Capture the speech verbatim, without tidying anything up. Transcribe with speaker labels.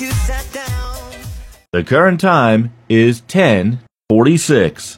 Speaker 1: you sat down.
Speaker 2: The current time is ten forty-six.